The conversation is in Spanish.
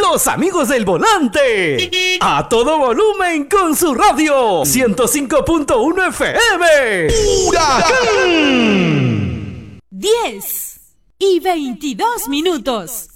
Los amigos del volante. A todo volumen con su radio. 105.1 FM. ¡Huracán! 10:22.